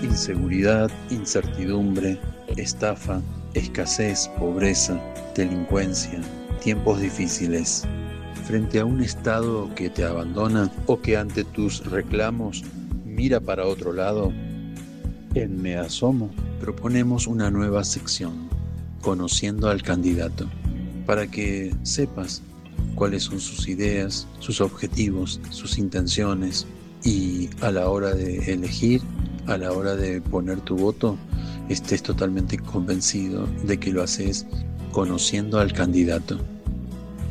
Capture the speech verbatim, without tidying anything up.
inseguridad, incertidumbre, estafa, escasez, pobreza, delincuencia, tiempos difíciles. Frente a un Estado que te abandona o que ante tus reclamos mira para otro lado, en Me Asomo proponemos una nueva sección, Conociendo al Candidato, para que sepas cuáles son sus ideas, sus objetivos, sus intenciones, y a la hora de elegir, a la hora de poner tu voto, estés totalmente convencido de que lo haces conociendo al candidato.